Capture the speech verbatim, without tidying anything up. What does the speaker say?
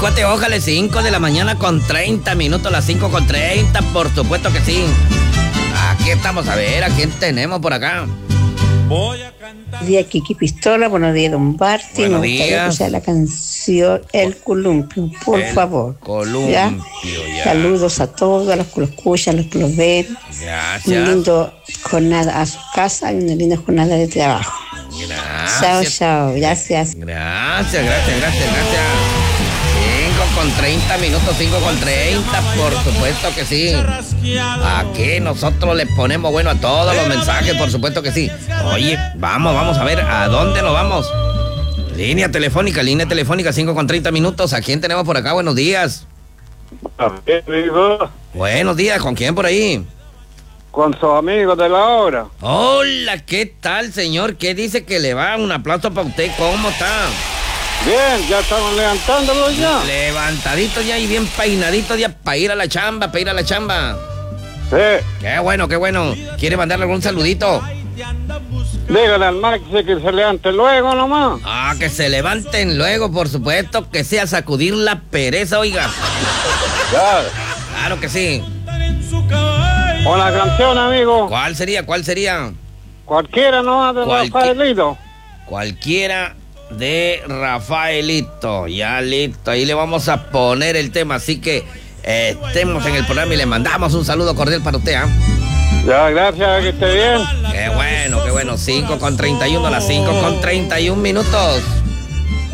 cuate, ojalá cinco de la mañana con treinta minutos, las cinco con treinta, por supuesto que sí. Aquí estamos, a ver, ¿a quién tenemos por acá? Voy a cantar. Buenos días, Kiki Pistola. Buenos días, don Barty. Buenos Me gustaría días. escuchar la canción El Columpio, por El favor. Columpio, ¿Ya? ya. Saludos a todos, a los que lo escuchan, a los que lo ven. Un Gracias. lindo jornada a su casa y una linda jornada de trabajo. Chao, Gracias. chao. Gracias. Gracias, gracias, gracias, gracias. cinco con treinta minutos, cinco con treinta, por supuesto que sí. Aquí nosotros le ponemos bueno a todos los mensajes, por supuesto que sí. Oye, vamos, vamos a ver, ¿a dónde nos vamos? Línea telefónica, línea telefónica, cinco con treinta minutos. ¿A quién tenemos por acá? Buenos días. Amigo, Buenos días, ¿con quién por ahí? con sus amigos de la hora. Hola, ¿qué tal, señor? ¿Qué dice que le va? Un aplauso para usted, ¿cómo está? Bien, ya estamos levantándolo ya. Levantadito ya y bien peinadito ya para ir a la chamba, para ir a la chamba. Sí, Qué bueno, qué bueno. ¿Quiere mandarle algún saludito? dígale al Maxi que se levante luego nomás. Ah, que se levanten luego, por supuesto, que sea sacudir la pereza, oiga. Ya. Claro que sí. Una canción, amigo. ¿Cuál sería? ¿Cuál sería? Cualquiera nomás de Cualquier- Rafaelito. Cualquiera de Rafaelito. Ya listo, ahí le vamos a poner el tema, así que eh, estemos en el programa y le mandamos un saludo cordial para usted, ¿ah? Ya, gracias, que esté bien. Qué bueno, qué bueno. cinco con treinta y uno, las cinco con treinta y un minutos.